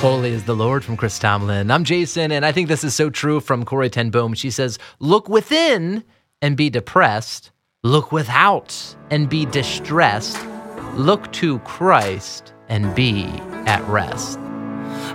Holy is the Lord from Chris Tomlin. I'm Jason, and I think this is so true from Corrie ten Boom. She says, look within and be depressed. Look without and be distressed. Look to Christ and be at rest.